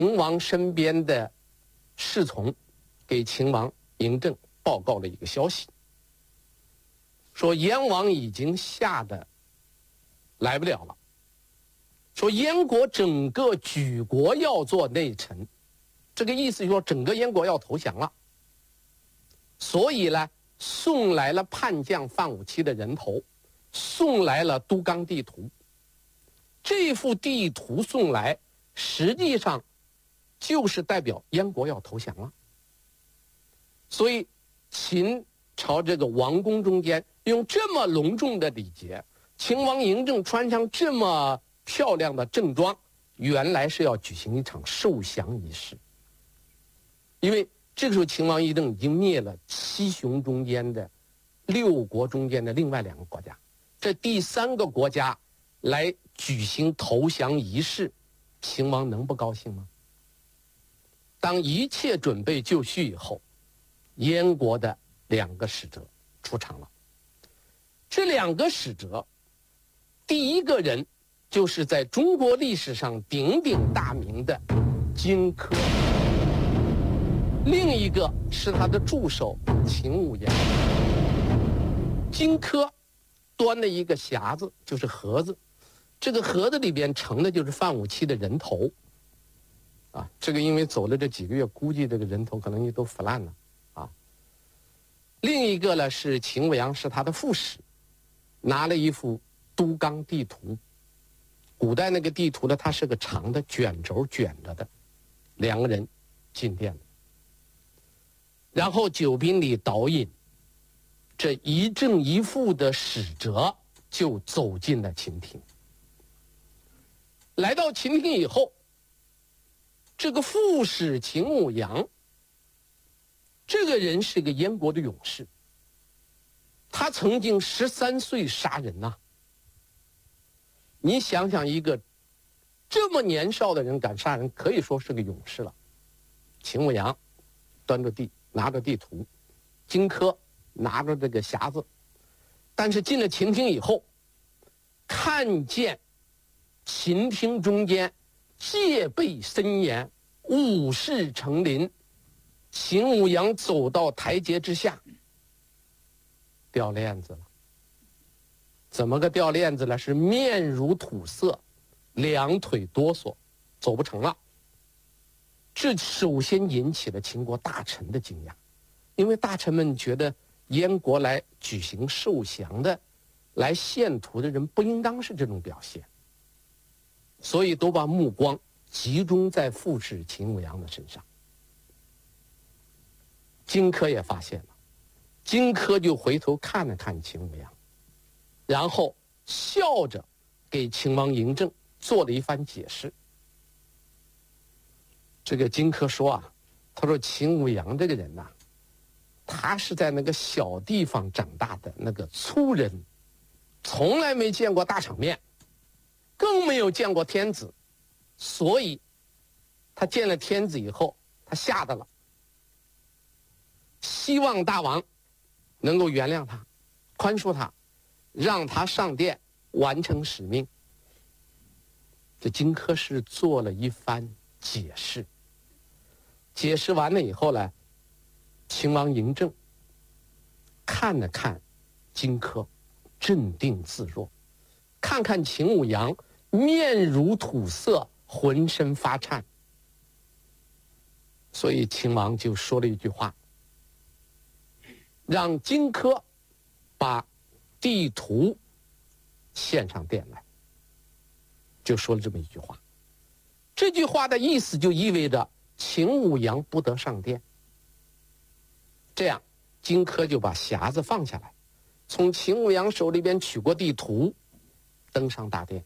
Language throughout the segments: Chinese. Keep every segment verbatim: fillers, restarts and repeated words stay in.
秦王身边的侍从给秦王嬴政报告了一个消息，说燕王已经吓得来不了了，说燕国整个举国要做内臣，这个意思就是说整个燕国要投降了，所以呢送来了叛将范武期的人头，送来了都纲地图。这幅地图送来，实际上就是代表燕国要投降了。所以秦朝这个王宫中间用这么隆重的礼节，秦王嬴政穿上这么漂亮的正装，原来是要举行一场受降仪式。因为这个时候秦王嬴政已经灭了七雄中间的六国中间的另外两个国家，这第三个国家来举行投降仪式，秦王能不高兴吗？当一切准备就绪以后，燕国的两个使者出场了。这两个使者，第一个人就是在中国历史上鼎鼎大名的荆轲，另一个是他的助手秦舞阳。荆轲端了一个匣子，就是盒子，这个盒子里边盛的就是范武期的人头啊，这个因为走了这几个月，估计这个人头可能也都腐烂了啊。另一个呢是秦舞阳，是他的副使，拿了一幅都纲地图。古代那个地图呢，它是个长的卷轴卷着的。两个人进殿了，然后酒宾里导引，这一正一负的使者就走进了秦庭。来到秦庭以后，这个副使秦舞阳，这个人是个燕国的勇士，他曾经十三岁杀人呐、啊。你想想，一个这么年少的人敢杀人，可以说是个勇士了。秦舞阳端着地，拿着地图，荆轲拿着这个匣子，但是进了秦庭以后，看见秦庭中间戒备森严，武士成林，秦舞阳走到台阶之下，掉链子了。怎么个掉链子了？是面如土色，两腿哆嗦，走不成了。这首先引起了秦国大臣的惊讶，因为大臣们觉得燕国来举行受降的、来献图的人不应当是这种表现，所以都把目光集中在副使秦舞阳的身上。荆轲也发现了，荆轲就回头看了看秦舞阳，然后笑着给秦王嬴政做了一番解释。这个荆轲说啊，他说秦舞阳这个人呐、啊，他是在那个小地方长大的那个粗人，从来没见过大场面，更没有见过天子，所以他见了天子以后，他吓得了，希望大王能够原谅他，宽恕他，让他上殿完成使命。这荆轲是做了一番解释，解释完了以后呢，秦王嬴政看了看荆轲，镇定自若，看看秦舞阳，面如土色，浑身发颤，所以秦王就说了一句话，让荆轲把地图献上殿来，就说了这么一句话。这句话的意思就意味着秦舞阳不得上殿。这样荆轲就把匣子放下来，从秦舞阳手里边取过地图，登上大殿。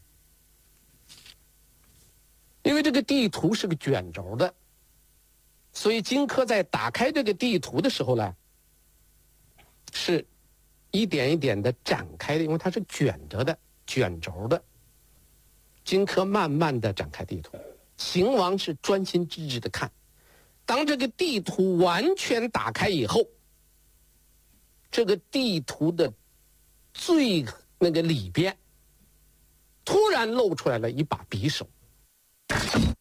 因为这个地图是个卷轴的，所以荆轲在打开这个地图的时候呢，是一点一点的展开的，因为它是卷着的，卷轴的。荆轲慢慢的展开地图，秦王是专心致志的看。当这个地图完全打开以后，这个地图的最那个里边突然露出来了一把匕首。